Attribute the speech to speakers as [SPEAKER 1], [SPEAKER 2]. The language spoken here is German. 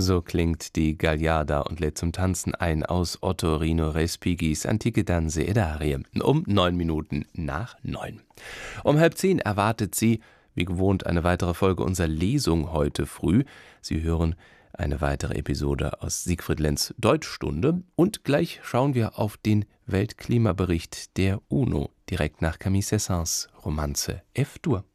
[SPEAKER 1] So klingt die Gagliarda und lädt zum Tanzen ein aus Ottorino Respigis Antiche Danze ed Arie um 9 Minuten nach 9. Um 9:30 erwartet Sie, wie gewohnt, eine weitere Folge unserer Lesung heute früh. Sie hören eine weitere Episode aus Siegfried Lenz Deutschstunde und gleich schauen wir auf den Weltklimabericht der UNO, direkt nach Camille Saint-Saëns Romanze F-Dur.